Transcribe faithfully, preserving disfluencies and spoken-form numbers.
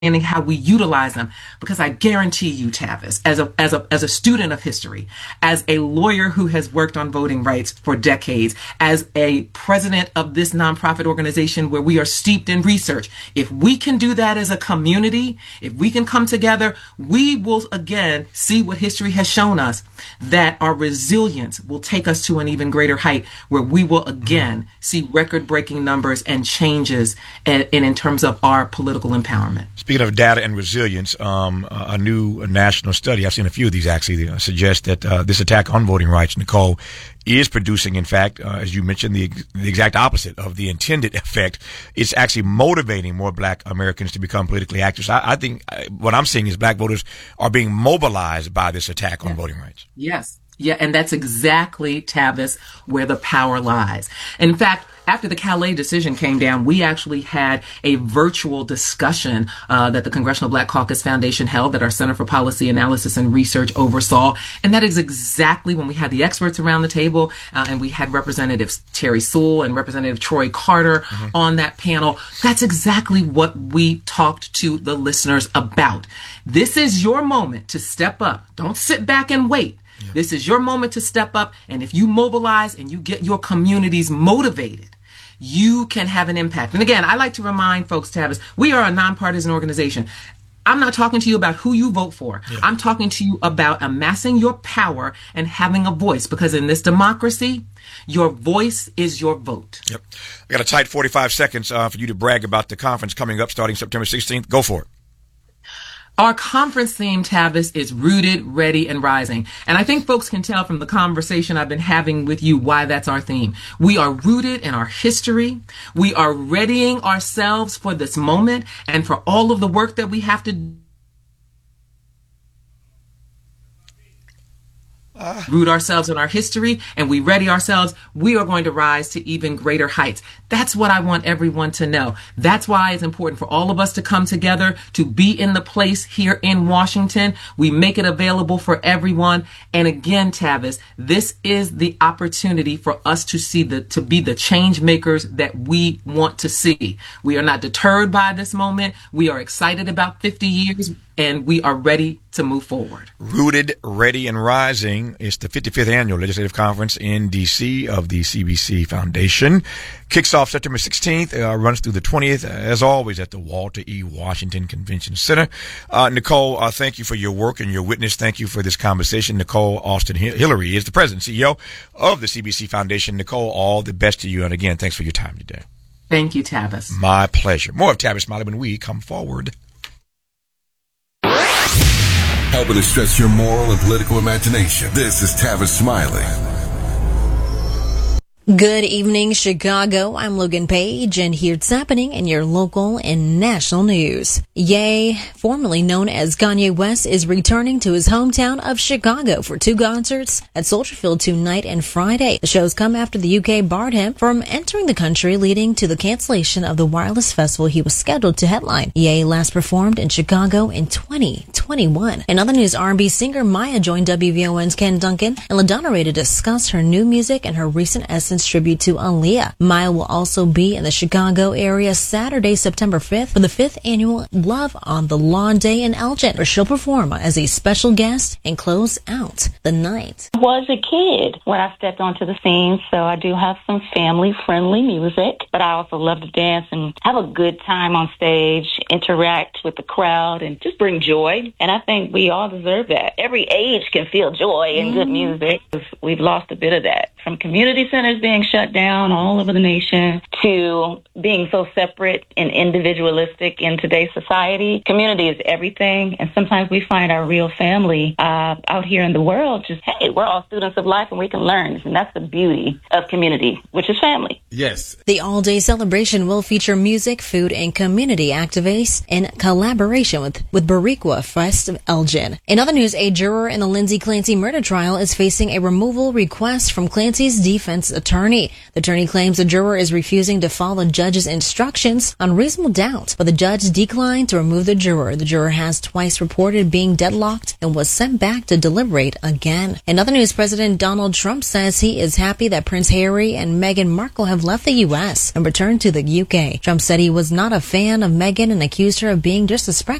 how we utilize them, because I guarantee you, Tavis, as a as a as a student of history, as a lawyer who has worked on voting rights for decades, as a president of this nonprofit organization where we are steeped in research, if we can do that as a community, if we can come together, we will again see what history has shown us, that our resilience will take us to an even greater height, where we will again see record-breaking numbers and changes and, and in terms of our political empowerment. Speaking of data and resilience, um, a new national study, I've seen a few of these actually, uh, suggest that uh, this attack on voting rights, Nicole, is producing, in fact, uh, as you mentioned, the, the exact opposite of the intended effect. It's actually motivating more black Americans to become politically active. So I, I think uh, what I'm seeing is black voters are being mobilized by this attack on yes. voting rights. Yes. Yeah, and that's exactly, Tavis, where the power lies. In fact, after the Calais decision came down, we actually had a virtual discussion uh, that the Congressional Black Caucus Foundation held, that our Center for Policy Analysis and Research oversaw. And that is exactly when we had the experts around the table, uh, and we had Representatives Terry Sewell and Representative Troy Carter mm-hmm. on that panel. That's exactly what we talked to the listeners about. This is your moment to step up. Don't sit back and wait. Yeah. This is your moment to step up, and if you mobilize and you get your communities motivated, you can have an impact. And again, I like to remind folks, Tavis, we are a nonpartisan organization. I'm not talking to you about who you vote for. Yeah. I'm talking to you about amassing your power and having a voice, because in this democracy, your voice is your vote. Yep. I got a tight forty-five seconds uh, for you to brag about the conference coming up starting September sixteenth. Go for it. Our conference theme, Tavis, is Rooted, Ready, and Rising. And I think folks can tell from the conversation I've been having with you why that's our theme. We are rooted in our history. We are readying ourselves for this moment and for all of the work that we have to do. Uh. root ourselves in our history, and we ready ourselves. We are going to rise to even greater heights. That's what I want everyone to know. That's why it's important for all of us to come together, to be in the place here in Washington. We make it available for everyone. And again, Tavis, this is the opportunity for us to see the, to be the change makers that we want to see. We are not deterred by this moment. We are excited about fifty years. And we are ready to move forward. Rooted, Ready, and Rising is the fifty-fifth Annual Legislative Conference in D C of the C B C Foundation. Kicks off September sixteenth, uh, runs through the twentieth, uh, as always, at the Walter E. Washington Convention Center. Uh, Nicole, uh, thank you for your work and your witness. Thank you for this conversation. Nicole Austin Hillary is the president and C E O of the C B C Foundation. Nicole, all the best to you. And again, thanks for your time today. Thank you, Tavis. My pleasure. More of Tavis Smiley when we come forward. Helping to stretch your moral and political imagination. This is Tavis Smiley. Good evening, Chicago. I'm Logan Page, and here's happening in your local and national news. Ye, formerly known as Kanye West, is returning to his hometown of Chicago for two concerts at Soldier Field tonight and Friday. The shows come after the U K barred him from entering the country, leading to the cancellation of the Wireless Festival he was scheduled to headline. Ye last performed in Chicago in twenty twenty-one. In other news, R and B singer Maya joined W V O N's Ken Duncan and LaDonna Ray to discuss her new music and her recent Essence tribute to Aaliyah. Maya will also be in the Chicago area Saturday, September fifth for the fifth annual Love on the Lawn Day in Elgin, where she'll perform as a special guest and close out the night. I was a kid when I stepped onto the scene, so I do have some family-friendly music, but I also love to dance and have a good time on stage, interact with the crowd, and just bring joy. And I think we all deserve that. Every age can feel joy in mm. good music. We've lost a bit of that. From community centers being shut down all over the nation to being so separate and individualistic in today's society, community is everything. And sometimes we find our real family uh, out here in the world. Just, hey, we're all students of life and we can learn. And that's the beauty of community, which is family. Yes. The all-day celebration will feature music, food, and community activists in collaboration with, with Bariqua Fest of Elgin. In other news, a juror in the Lindsay Clancy murder trial is facing a removal request from Clancy's defense attorney. The attorney claims the juror is refusing refusing to follow judge's instructions on reasonable doubt, but the judge declined to remove the juror. The juror has twice reported being deadlocked and was sent back to deliberate again. In other news, President Donald Trump says he is happy that Prince Harry and Meghan Markle have left the U S and returned to the U K. Trump said he was not a fan of Meghan and accused her of being disrespectful